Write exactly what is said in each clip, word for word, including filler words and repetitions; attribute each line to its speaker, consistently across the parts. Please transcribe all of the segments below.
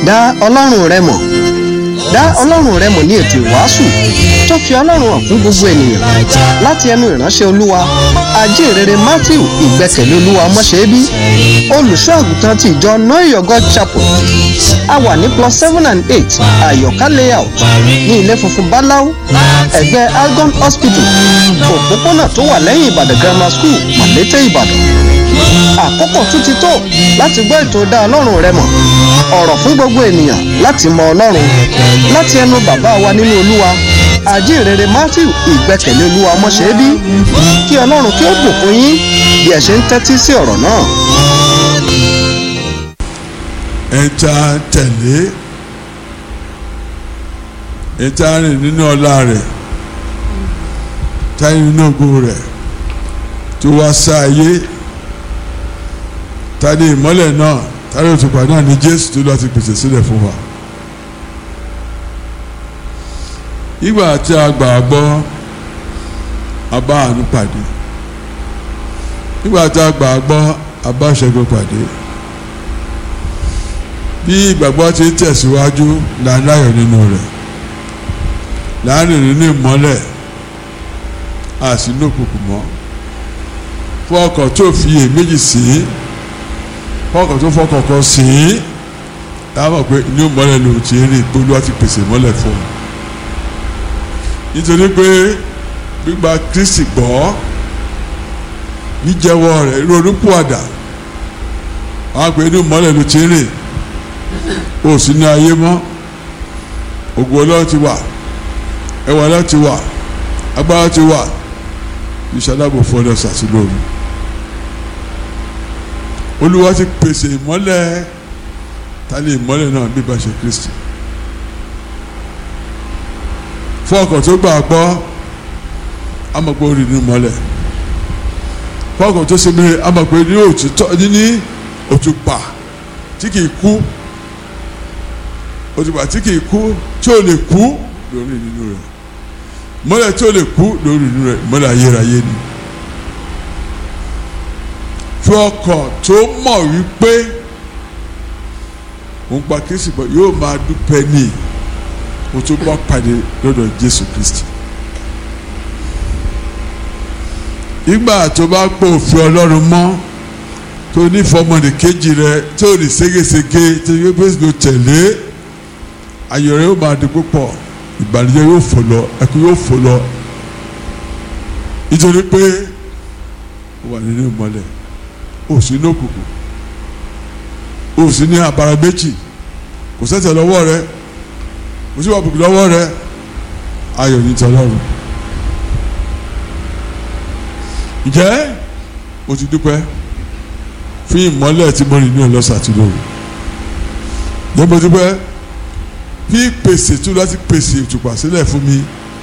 Speaker 1: dá ọlọ́run rẹ mọ̀. Dá ọlọ́run rẹ mọ̀ ní ètò ìwàásù tó fi ọlọ́run hàn fún gbogbo ènìyàn láti ẹnu ìránṣẹ́ olúwa ajínrere Matthew ìgbẹ́kẹ̀lé olúwa ọmọṣẹ́bí olùṣọ́ àgùntàn ti ìjọ Know Your God Chapel. A wà ní plus seven and eight Àyọ̀ká layout ní ilé funfun báláú ẹ̀gbẹ́ Algon Hospital òpópónà tó wà lẹ́yìn Ìbàdàn Grammar School Màlété Ìbàdàn. Àkókò tún ti tó láti gbọ́ ètò dá ọlọ́run rẹ mọ̀, ọ̀rọ̀ fún gbogbo ènìyàn láti mọ ọlọ́run láti ẹnu bàbá wa nínú olúwa ajínrere Matthew ìgbẹ́kẹ̀lé olúwa ọmọṣẹ́bí. Kí ọlọ́run kí ó bùkún yín bí ẹ ṣe ń tẹ́tí sí ọ̀rọ̀ náà.
Speaker 2: ẹja tẹ̀lé ẹja rìn nínú ọlá rẹ̀ táyé nínú ògo rẹ̀ tó wá sáyé tani ìmọ́lẹ̀ náà tani òtùpá náà ní Jésù tó lọ́ọ́ ti pèsè sílẹ̀ fún wa. Ìgbà tí a gbà gbọ́ a bá àánú pàdé, ìgbà tí a gbà gbọ́ a bá ìṣẹ́gun pàdé. Bí ìgbàgbọ́ ti tẹ̀síwájú là ń láyọ̀ nínú rẹ̀, là ń rìn nínú ìmọ́lẹ̀ a sì ní òkùnkùn mọ́. Fún ọkàn tó fi èméjì sí fọkàn tó fọkàn kan sí táwọn pé inú ìmọ́lẹ̀ ló ti rìn pé Olúwa ti pèsè ìmọ́lẹ̀ fún un. Nítorí pé gbígba Kristi gbọ́ jíjẹ́wọ́ rẹ̀ ronúpìwàdà wọ́n pè inú ìmọ́lẹ̀ ló ti rìn ó sì ní ayé mọ́. Ògo Ọlọ́run ti wà, ẹwà Ọlọ́run ti wà, agbára ti wà, ìṣàdábò fọdọ sàtìlóru. Olúwa ti pèsè ìmọ́lẹ̀ tálẹ̀ ìmọ́lẹ̀ náà bí bá ṣe Kristi. Fún ọkàn tó gbà gbọ́ amọ̀pẹ́ orí ní ìmọ́lẹ̀, fún ọkàn tó ṣe mìíràn amọ̀pẹ́ ní òtítọ́ ní òtùpà tí kì í kú, òtùpà tí kì í kú tí ò lè kú lórí nínú rẹ̀, ìmọ́lẹ̀ tí ò lè kú lórí nínú rẹ̀, ìmọ́lẹ̀ ayérayé ni. Fún ọkàn tó mọ̀ wípé òun pa Kristi bọ̀ yóò máa dúpẹ́ ní o tó bá pàdé lọ́dọ̀ Jésù Kristi. Ìgbà tó bá gbọ́ òfin Ọlọ́run mọ́ tó ní fọmọdé kejì rẹ tó rí ségesège tó yẹ pé ló tẹ̀lé, ayọ̀ rẹ yóò máa di púpọ̀, ìbànújẹ́ yóò fò lọ, ẹkún yóò fò lọ, nítorí pé ó wà nínú ìmọ́lẹ̀, ó sì ní òkùnkùn, ó sì ní àbàrà méjì, kò sẹ́sẹ̀ lọ́wọ́ rẹ, kò sí wàbùkù lọ́wọ́ rẹ, ayọ̀ ní tọ́lọ́run. Ǹjẹ́ o ti dúpẹ́ fún ìmọ́lẹ̀ tí mo rìn ní ọlọ́sà àti lóru? Ǹjẹ́ mo dúpẹ́ bí pèsè tó láti pèsè ìtùpà sílẹ̀ fún mi,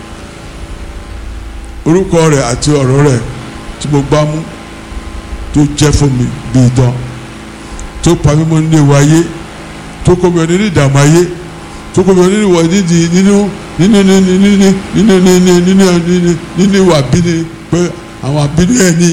Speaker 2: orúkọ rẹ̀ àti ọ̀rọ̀ rẹ̀ tí mo gbá mú tó jẹ́ fún mi bí idán, tó pa mí mọ́ nínú ewu ayé, tó kó mi nínú ìdààmú ayé, tó kó mi nínú ìwọ nídìí nínú nínú nínú nínú nínú nínú nínú nínú ìwà bíní pé àwọn àbínú ẹ̀ ní.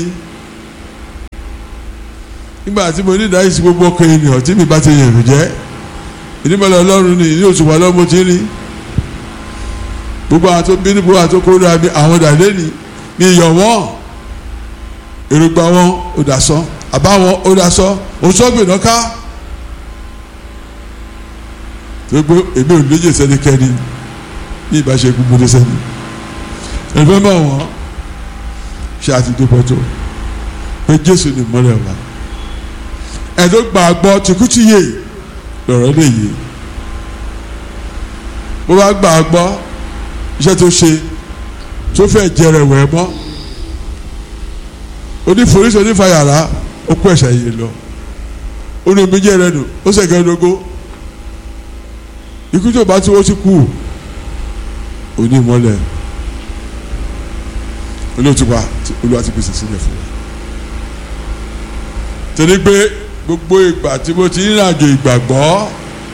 Speaker 2: Nígbà tí mo ní ìdáyìí sí gbogbo ọkọ ènìyàn tí mi bá ti yẹ̀rù jẹ́, ìdímọ̀lẹ̀ Ọlọ́run ni ìní òṣùpá lọ́mọ tí rí. Gbogbo àwọn tó bínú gbogbo àwọn tó kóró àbí àwọn dàdé ni mi yọ̀ wọ́n, èrògbà wọn ò dà sọ, àbá wọn ò dà sọ, òṣọ́gbìn náà ká. Gbogbo èmi ò léjè sẹ́nikẹ́ni ní ìbáṣe gbogbo sẹ́ni. Ẹ̀fẹ́ mọ̀ wọ́n ṣe àti dúpẹ́ tó pé Jésù ni ìmọ́lẹ̀ wa. Ẹ̀dọ́ gbàgbọ́ tìkútì yé lọ̀rọ̀ lè yé. Bó bá gbàgbọ́ iṣẹ́ tó ṣe tó fẹ́ jẹrẹ wẹ̀ mọ́, oníforíṣi onífàyàrá ó kó ẹ̀ṣẹ̀ yìí lọ, ó ní omi jẹ́ rẹ nù, ó sẹ̀kẹ́ lógó, ikú tó bá tí wọ́n ti kú òní ìmọ́lẹ̀ olóòtúpa Olúwa ti pèsè sílẹ̀ fún wa. Torí pé gbogbo ìgbà tí mo ti ń rìnàjò ìgbàgbọ́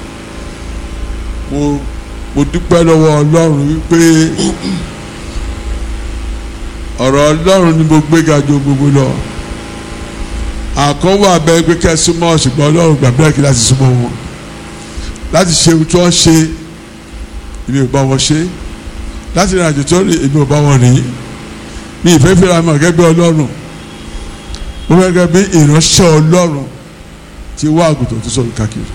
Speaker 2: mo mo dúpẹ́ lọ́wọ́ Ọlọ́run wípé ọ̀rọ̀ Ọlọ́run ni mo gbé ga jù gbogbo lọ. Àkọ́wọ́ abẹ́ pé kẹ́ súnmọ́ ṣùgbọ́n Ọlọ́run gbàgbé kí láti súnmọ́ wọn. láti ṣe ohun tí wọ́n ṣe èmi ò bá wọn ṣe láti rìn àjò tí wọ́n rìn èmi ò bá wọn rìn mi ìfẹ́ fẹ́ra mi gẹ́gẹ́ bí ọlọ́run mo fẹ́ gẹ́gẹ́ bí ìránṣẹ́ ọlọ́run tí wá àgùntàn tó sọ̀rọ̀ káàkiri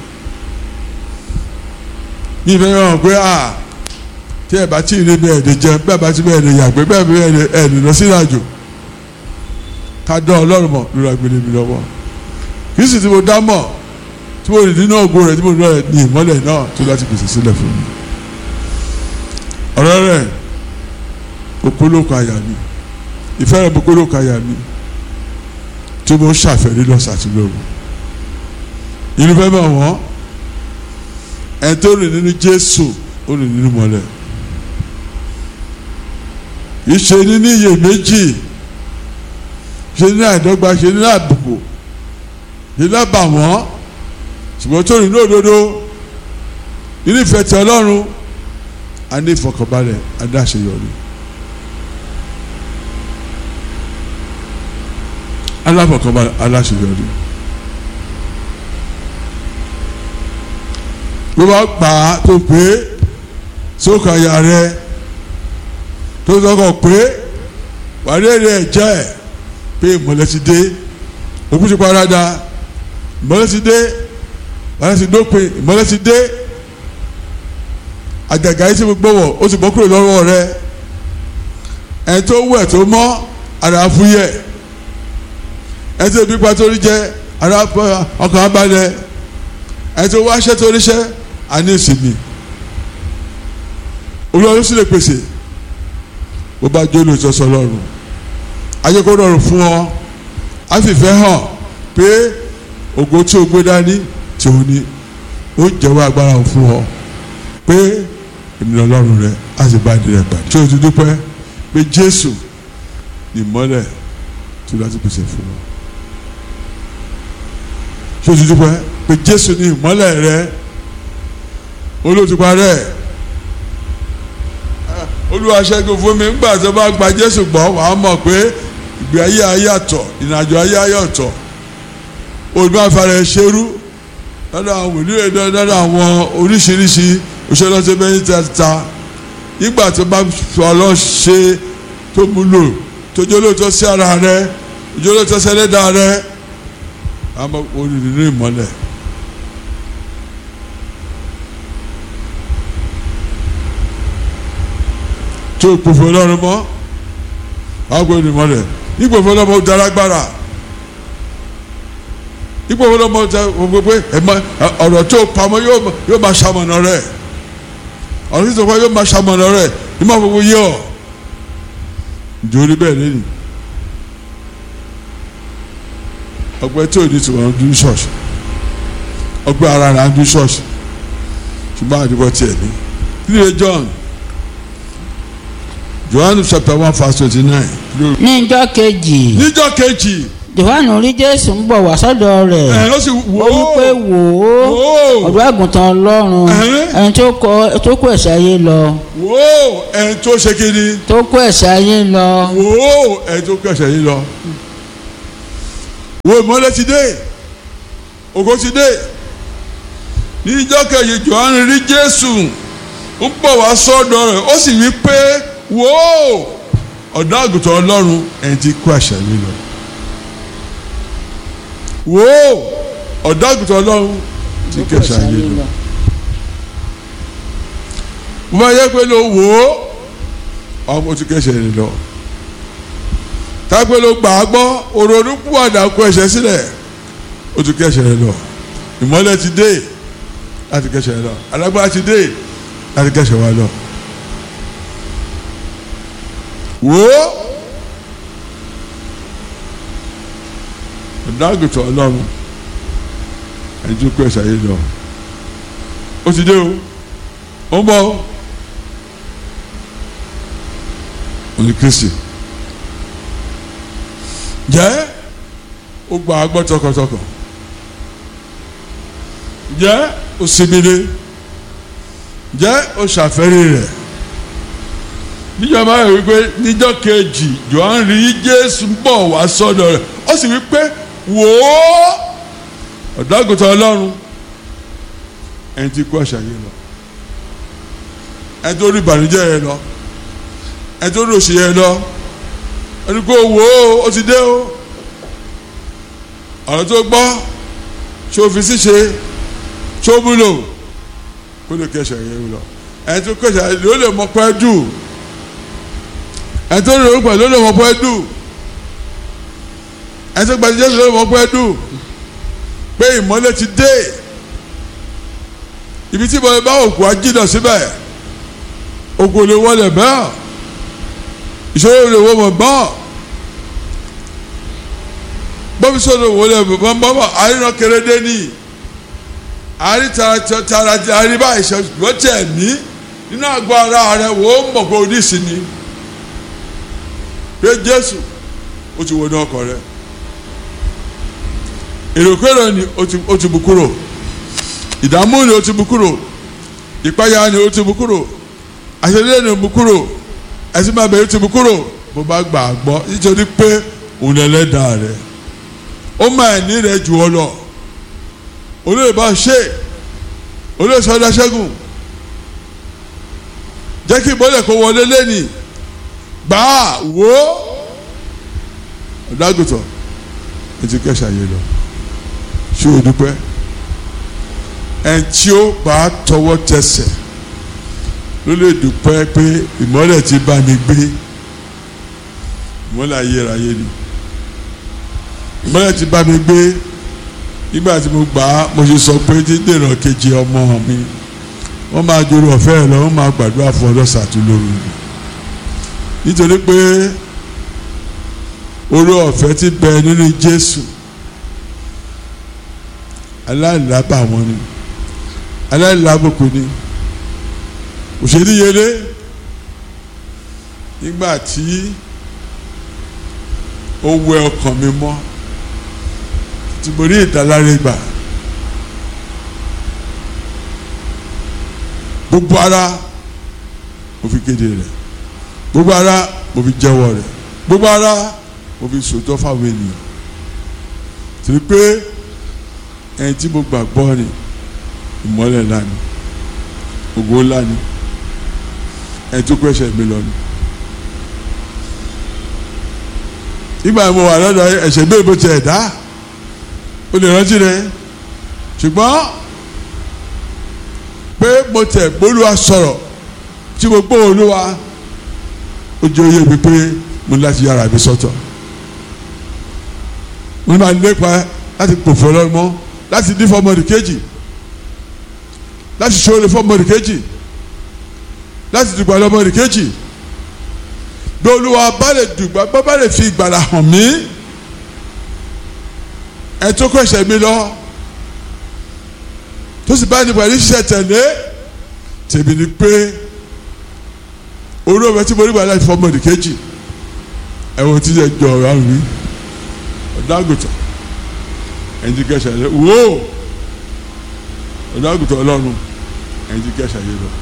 Speaker 2: mi ìfẹ́ fẹ́ràn pé à tí ẹ bá tí ì rí mi ẹ̀ẹ́dẹ̀ jẹun bẹ́ẹ̀ bá tí bẹ́ẹ̀ lè yàgbẹ́ bẹ́ẹ̀ bí ẹ̀ẹ́dẹ̀ lọ sí ìrìnàjò ká dán ọlọ́run mọ̀ lórí agbélé mi lọ́wọ́ kì í sì tí mo dá mọ̀ tí mo rìn nínú ògo rẹ̀ tí mo rìn rẹ̀ ní ìmọ́lẹ̀ náà tó láti pèsè sílẹ̀ fún mi ọ̀rọ̀ rẹ̀ òpólókò àyà mi ìfẹ́ rẹ̀ òpólókò àyà mi tí mo ṣàfẹ́rí lọ́sàtúlóru inú fẹ́ mọ̀ wọ́n ẹni tó rìn nínú Jésù ó rìn nínú mọ́lẹ̀ ìṣe nínú iyèméjì ṣe ní àìdọ́gba ṣe ní àbùkù ṣe ní àbàwọ́n ṣùgbọ́n tó rìn ní òdodo nínú ìfẹ́ ti Ọlọ́run a ní ìfọkànbalẹ̀ a ní àṣeyọrí aláfọkànbalẹ̀ aláṣeyọrí ló bá gbà á tó pé sókàyà rẹ tó sọkàn pé wàlẹ́ rẹ̀ jẹ́ ẹ̀ pé ìmọ̀lẹ́ ti dé òkú ti parada ìmọ̀lẹ́ ti dé ìmọ̀lẹ́ ti dópin ìmọ̀lẹ́ ti dé àgàgà yìí ti fi gbọ́wọ̀ ó ti bọ́ kúrò lọ́wọ́ rẹ ẹni tó wẹ̀ tó mọ́ ara fúyẹ́ ẹni tó bí pa torí jẹ ara ọkàn abalẹ̀ ẹni tó wáṣẹ́ torí ṣẹ́ àní ìsinmi olùwàlú sì lè pèsè bó bá jó lóòótọ́ sọ lọ́rùn ayé kó rọrùn fún ọ á fìfẹ́ hàn pé ògo tí o gbé dání tí o ní ó jẹ́wọ́ agbára fún ọ pé èmi Ọlọ́run rẹ á sì bá ìdílé gbà tí o ti dúpẹ́ pé Jésù ìmọ́lẹ̀ tí o láti pèsè fún ọ tí o ti dúpẹ́ pé Jésù ní ìmọ́lẹ̀ rẹ olóòtúpa rẹ Olúwa ṣẹ́gun fún mi ńgbà tó bá gba Jésù gbọ́ wàá mọ̀ pé ìgbé ayé ayé àtọ̀ ìrìnàjò ayé ayé ọ̀tọ̀ olùbáfàrẹ̀ ṣerú lọ́dọ̀ àwọn ìlú èdè lọ́dọ̀ àwọn oríṣiríṣi òṣèlú ọ̀sẹ̀ bẹ́yìn tẹ́ta nígbà tó bá fọlọ́ ṣe tó múlò tó jólóòtọ́ sí ara rẹ jólóòtọ́ sẹ́lẹ̀dá rẹ àmọ́ olùdíní ìmọ́lẹ̀ tó ìpòfò Ọlọ́run mọ́ àwọn olùmọ̀lẹ̀ ìpòfò Ọlọ́run dárágbára ìpòfò Ọlọ́run tẹ pé ọ̀rọ̀ tó pamọ́ yóò máa ṣamọ̀nà rẹ̀ ọ̀rọ̀ tó pamọ́ yóò máa ṣamọ̀nà rẹ̀ ìmọ̀ gbogbo yé ọ̀ nítorí bẹ́ẹ̀ lẹ́yìn ọgbẹ́ tí ò ní tiwọn ń dún ṣọ́ọ̀ṣì ọgbẹ́ ara rẹ̀ ń dún ṣọ́ọ̀ṣì ṣùgbọ́n àdìbò tiẹ̀ ní nílé John Johannu chapter one verse twenty-nine.
Speaker 3: ní ìjọ́ kejì.
Speaker 2: níjọ́ kejì.
Speaker 3: Jòhánù rí Jésù ń bọ̀ wá sọ́dọ̀ rẹ̀.
Speaker 2: ẹ ló sì wò ó.
Speaker 3: ó wípé wò ó ọ̀dọ́ àgùntàn Ọlọ́run ẹni tó kó tó kó ẹ̀ṣẹ̀ ayé lọ.
Speaker 2: wò ó ẹni tó ṣe kíni.
Speaker 3: tó kó ẹ̀ṣẹ̀ ayé lọ.
Speaker 2: wò ó ẹni tó kó ẹ̀ṣẹ̀ ayé lọ. wò ìmọ́lẹ̀ ti dé ògo ti dé. níjọ́ kejì Jòhánù rí Jésù ń bọ̀ wá sọ́dọ̀ rẹ̀ ó sì wí pé wò ó ọ̀dọ́ àgùntàn Ọlọ́run ẹni tí kó ẹ̀ṣẹ̀ ayé lọ. wò ó ọ̀dọ́ àgùntàn Ọlọ́run tí kó ẹ̀ṣẹ̀ ayé lọ. mo máa yẹ pé ló wò ó ọmọ tí kó ẹ̀ṣẹ̀ ayé lọ. tápẹ́ ló gbà á gbọ́ òrònú púpọ̀ kó ẹ̀ṣẹ̀ sílẹ̀ ó ti kó ẹ̀ṣẹ̀ ayé lọ. ìmọ́lẹ̀ ti dé láti kó ẹ̀ṣẹ̀ ayé lọ. alágbára ti dé láti kó ẹ̀ṣẹ̀ wa lọ. wò ó ọ̀dọ́ àgùntàn Ọlọ́run ẹ̀jú kó ẹ̀ṣẹ̀ ayé lọ. ó ti dé o ó ń bọ̀ òní Kristi jẹ́ ó gba agbọ́ tọkàntọkàn jẹ́ ó sinmile jẹ́ ó ṣàfẹ́rí rẹ̀ níjọba rẹ̀ wípé níjọ́ kejì Jòhánù rí Jésù ń bọ̀ wá sọ́dọ̀ rẹ̀ ó sì wípé wò ó ọ̀dọ́ àgùntàn Ọlọ́run ẹni tí kó ẹ̀ṣẹ̀ yẹn lọ, ẹni tó rí ìbànújẹ́ yẹn lọ, ẹni tó rí òṣì yẹn lọ, ẹni kó wò ó ó ti dé o. ọ̀rọ̀ tó gbọ́ ṣé o fi síṣe ṣé o múlò kó lè kí ẹ̀ṣẹ̀ yẹn lọ. ẹni tó kó ẹ̀ṣẹ̀ yẹn ló lè mọ pẹ́ dù, ẹni tó rí orúkọ ló lè mọ pẹ́ dù, ẹni tó gbàdúrà ló lè mọ pẹ́ dù pé ìmọ́lẹ̀ ti dé. ibi tí ìmọ́lẹ̀ bá òkú ajídọ̀ síbẹ̀ òkú lè wọlé bẹ́ẹ̀, ìṣòro lè wọ mọ̀ bọ́ọ̀, bọ́bí sọ̀rọ̀ wọlé bọ́ọ̀ bọ́ọ̀ àríran kérédé ní àrí tara àrí bá ìṣòro tẹ̀ ní nínú àgọ́ ara rẹ̀ wò ó mọ̀ pé oníṣìí ni pé Jésù ó ti wọ ní ọkọ̀ rẹ̀, èròkérò ni ó ti bù kúrò, ìdààmú ni ó ti bù kúrò, ìpayà ni ó ti bù kúrò, àṣẹlẹ̀ ni ó bù kúrò, ẹ̀sìn máa bẹ̀rẹ̀ ó ti bù kúrò. bó bá gbà á gbọ́ nítorí pé òun ẹlẹ́dàá rẹ̀ ó máa ní rẹ̀ jù ọ lọ, olóyè bá ṣe olóyè sọdá ṣẹ́gun jẹ́ kí ìbọ̀lẹ̀ kó wọlé lẹ́nìí gbà á wò ó ọ̀dàgùtọ̀ ètò kẹsà yé lọ ṣé o dúpẹ́ ẹ̀ tí ó bá tọwọ́ tẹsẹ̀ ló lè dúpẹ́ pé ìmọ́lẹ̀ ti bá mi gbé, ìmọ́lẹ̀ ayérayé ni ìmọ́lẹ̀ ti bá mi gbé. nígbà tí mo gbà á mo ṣe sọ pé dídèrò kejì ọmọ mi wọ́n máa jòrò ọ̀fẹ́ ẹ̀ lọ, wọ́n máa gbàdúrà fún ọlọ́sà tó lóru nítorí pé oore ọ̀fẹ́ ti bẹ nínú Jésù aláìlábà wọn ni aláìlábòkù ni òṣèlú yẹlé nígbà tí ó wẹ ọkàn mi mọ́ tí mo rí ìdáláre gbà gbogbo ara mo fi kéde rẹ̀, gbogbo ara mo fi jẹ́wọ́ rẹ̀, gbogbo ara mo fi sòótọ́ fáwọn ènìyàn torí pé ẹni tí mo gbàgbọ́ ni ìmọ́lẹ̀ ńlá ni ògo ńlá ni ẹni tó kó ẹ̀ṣẹ̀ mi lọ ni. nígbà mo wà lọ́dọ̀ ẹ̀ṣẹ̀ bẹ́ẹ̀ bó ti ẹ̀ dá o lè rántí rẹ̀ ṣùgbọ́n pé mo tẹ̀ gbólúwa sọ̀rọ̀ tí mo gbọ́ Olúwa ó jẹ́ oyè mi pé mo láti yára mi sọ́tọ̀, mo máa lépa láti pòfò lọ́mọ láti dín fọmọdé kejì láti ṣòro fọmọdé kejì láti dùgbà lọ́mọdé kejì bí Olúwa bá lè dùgbà bá bá lè fi ìgbàlà hàn mí ẹ tó kó ẹ̀ṣẹ̀ mi lọ tó sì bá ní pẹ̀lú ṣiṣẹ́ tẹ̀lé tèmi ni pé olú ọ̀bẹ tí mo rí gbà láti fọmọdé kejì ẹ̀wọ̀n tí yẹ jọ ọ̀rọ̀ àrùn mi ọ̀dàgùtà ẹ̀ǹdí kẹsà yẹ wò ó ọ̀dàgùtà Ọlọ́run ẹ̀ǹdí kẹsà yẹ lọ.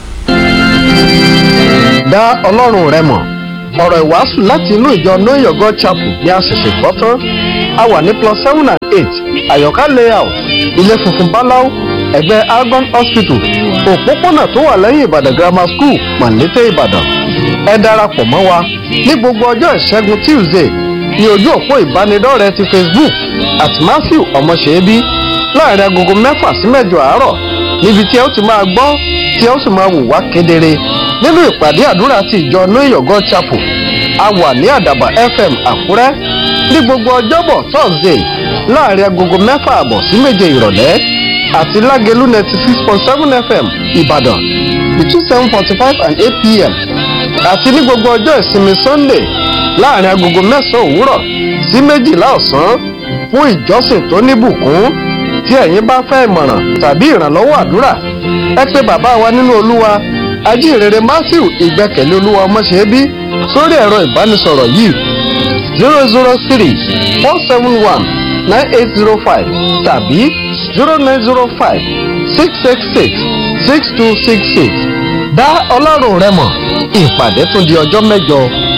Speaker 1: dá Ọlọ́run rẹ mọ̀ ọ̀rọ̀ ìwàásù láti inú ìjọ Know Your God Chapel ní a ṣẹ̀ṣẹ̀ gbọ́ tán. A wà ní plus seven and eight Àyọ̀ká layout ilé funfun báláú ẹ̀gbẹ́ Algon Hospital òpópónà tó wà lẹ́yìn Ìbàdàn Grammar School Màlété Ìbàdàn. Ẹ darapọ̀ mọ́ wa ní gbogbo ọjọ́ ìṣẹ́gun Tuesday ní ojú òpó ìbánidọ́rẹ̀ẹ́ ti Facebook at Matthew Ọmọṣẹ́bí láàrin agogo mẹ́fà sí mẹ́jọ àárọ̀ níbi tí ẹ ó ti máa gbọ́ tí ẹ ó sì máa wò wá kedere nínú ìpàdé àdúrà ti ìjọ Know Your God Chapel. A wà ní Àdàbà F M Àkúrẹ́ ní gbogbo ọjọ́bọ̀ Thursday láàrin agogo mẹ́fà àbọ̀ sí méje ìrọ̀lẹ́ àti Lágelú ninety six point seven F M Ìbàdàn between seven forty five and eight p m àti ní gbogbo ọjọ́ ìsinmi Sunday láàrin agogo mẹ́sàn-án òwúrọ̀ sí méjìlá ọ̀sán fún ìjọsìn tó níbùkún. Tí ẹ̀yin bá fẹ́ ìmọ̀ràn tàbí ìrànlọ́wọ́ àdúrà ẹ pè bàbá wa nínú Olúwa Ajínrere Matthew Ìgbẹ́kẹ̀lé Olúwa Ọmọṣẹ́bí sórí ẹ̀rọ ìbánisọ̀rọ̀ yìí zero zero three four seven one nine eight zero five tàbí zero nine zero five six six six six two six six. Dá Ọlọ́run rẹ mọ̀, ìpàdé tún di ọjọ́ mẹ́jọ.